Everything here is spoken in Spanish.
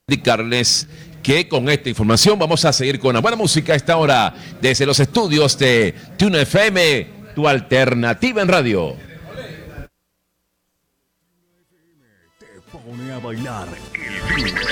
indicarles que con esta información vamos a seguir con la buena música a esta hora desde los estudios de Tune FM, tu alternativa en radio. Te pone a bailar el